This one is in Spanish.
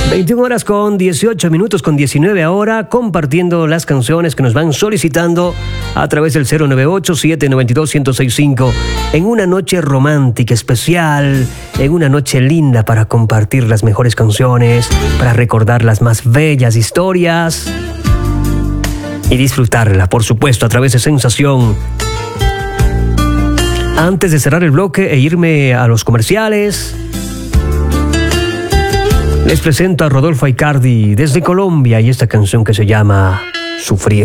21 horas con 18 minutos con 19 ahora, compartiendo las canciones que nos van solicitando a través del 098-792-1065 en una noche romántica especial, en una noche linda para compartir las mejores canciones, para recordar las más bellas historias y disfrutarla, por supuesto, a través de Sensación. Antes de cerrar el bloque e irme a los comerciales, les presento a Rodolfo Aicardi desde Colombia y esta canción que se llama Sufrir.